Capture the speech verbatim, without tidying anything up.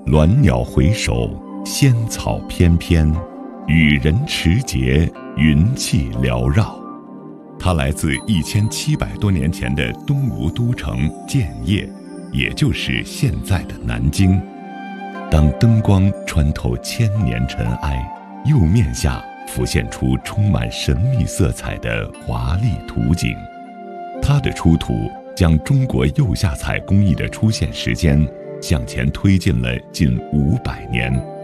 鸾鸟回首，仙草翩翩，羽人持节，云气缭绕。它来自一千七百多年前的东吴都城建业，也就是现在的南京。当灯光穿透千年尘埃，釉面下浮现出充满神秘色彩的华丽图景。它的出土将中国釉下彩工艺的出现时间向前推进了近五百年。